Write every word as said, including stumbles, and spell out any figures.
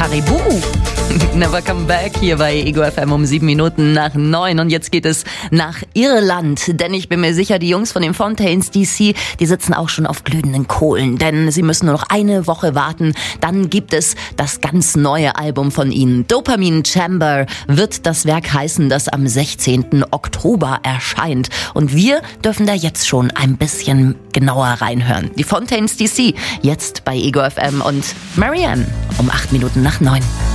Caribou. Never Come Back hier bei Ego F M um sieben Minuten nach neun. Und jetzt geht es nach Irland. Denn ich bin mir sicher, die Jungs von den Fontaines D C, die sitzen auch schon auf glühenden Kohlen. Denn sie müssen nur noch eine Woche warten. Dann gibt es das ganz neue Album von ihnen. Dopamine Chamber wird das Werk heißen, das am sechzehnten Oktober erscheint. Und wir dürfen da jetzt schon ein bisschen genauer reinhören. Die Fontaines D C, jetzt bei Ego F M und Marianne um acht Minuten nach neun.